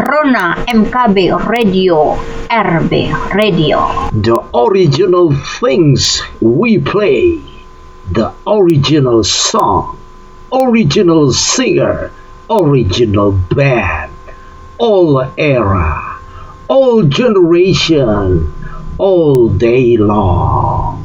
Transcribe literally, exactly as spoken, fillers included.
Rona M K B Radio, R B Radio. The original things we play, the original song, original singer, original band, all era, all generation, all day long.